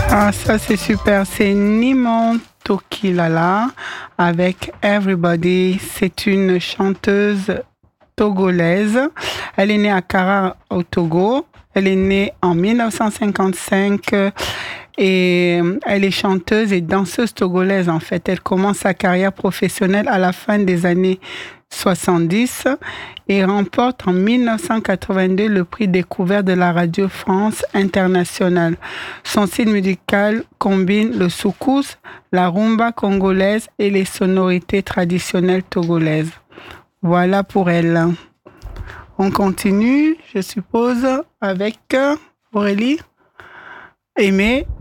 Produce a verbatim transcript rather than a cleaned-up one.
Ah, ça c'est super. C'est Nimon Tokilala avec Everybody. C'est une chanteuse togolaise. Elle est née à Kara au Togo. Elle est née en dix-neuf cent cinquante-cinq et elle est chanteuse et danseuse togolaise en fait. Elle commence sa carrière professionnelle à la fin des années soixante-dix et remporte en dix-neuf cent quatre-vingt-deux le prix découvert de la Radio France Internationale. Son style musical combine le soukous, la rumba congolaise et les sonorités traditionnelles togolaises. Voilà pour elle. On continue, je suppose, avec Aurélie. Aimée,